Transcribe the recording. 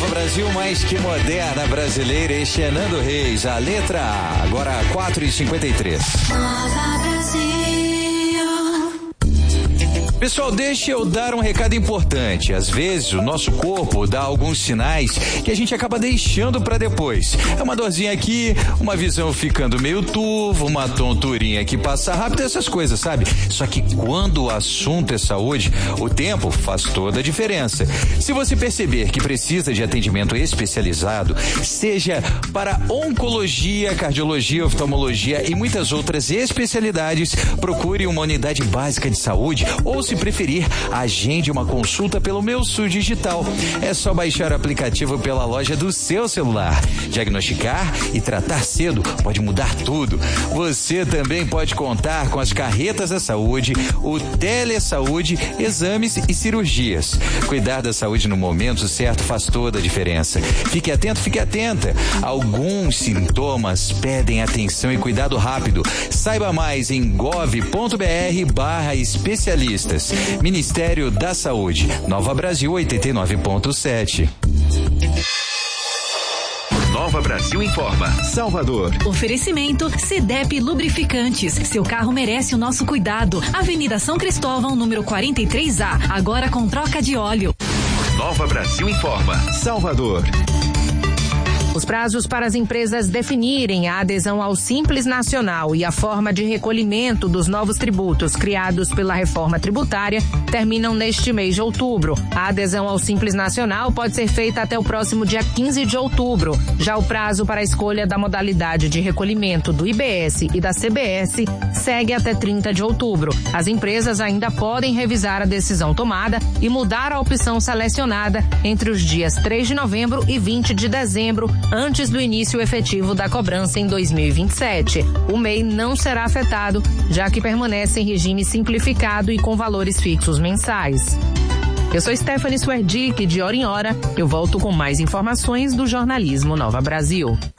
Brasil, mais que moderna brasileira, este é Nando Reis, a letra A, agora 4h53. Nova Brasil. Pessoal, deixa eu dar um recado importante. Às vezes o nosso corpo dá alguns sinais que a gente acaba deixando pra depois. É uma dorzinha aqui, uma visão ficando meio turva, uma tonturinha que passa rápido, essas coisas, sabe? Só que quando o assunto é saúde, o tempo faz toda a diferença. Se você perceber que precisa de atendimento especializado, seja para oncologia, cardiologia, oftalmologia e muitas outras especialidades, procure uma unidade básica de saúde ou, se preferir, agende uma consulta pelo Meu SUS Digital. É só baixar o aplicativo pela loja do seu celular. Diagnosticar e tratar cedo pode mudar tudo. Você também pode contar com as carretas da saúde, o Telesaúde, exames e cirurgias. Cuidar da saúde no momento certo faz toda a diferença. Fique atento, fique atenta. Alguns sintomas pedem atenção e cuidado rápido. Saiba mais em gov.br/especialistas. Ministério da Saúde, Nova Brasil 89.7. Nova Brasil informa. Salvador. Oferecimento CDEP Lubrificantes. Seu carro merece o nosso cuidado. Avenida São Cristóvão, número 43A. Agora com troca de óleo. Nova Brasil informa. Salvador. Os prazos para as empresas definirem a adesão ao Simples Nacional e a forma de recolhimento dos novos tributos criados pela reforma tributária terminam neste mês de outubro. A adesão ao Simples Nacional pode ser feita até o próximo dia 15 de outubro. Já o prazo para a escolha da modalidade de recolhimento do IBS e da CBS segue até 30 de outubro. As empresas ainda podem revisar a decisão tomada e mudar a opção selecionada entre os dias 3 de novembro e 20 de dezembro, antes do início efetivo da cobrança em 2027. O MEI não será afetado, já que permanece em regime simplificado e com valores fixos mensais. Eu sou Stephanie Swerdick, de hora em hora eu volto com mais informações do jornalismo Nova Brasil.